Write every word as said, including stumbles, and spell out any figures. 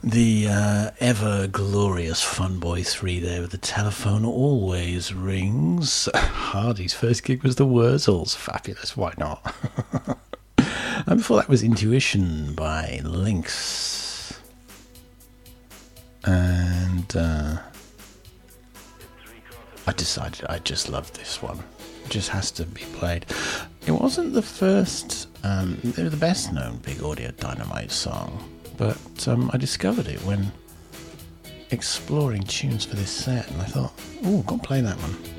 The uh, ever glorious Funboy three there with The Telephone Always Rings. Hardy's first gig was the Wurzels. Fabulous, why not? And before that was Intuition by Lynx. And uh, I decided I just loved this one. It just has to be played. It wasn't the first, um, it was the best known Big Audio Dynamite song. But um, I discovered it when exploring tunes for this set, and I thought, oh, go and play that one.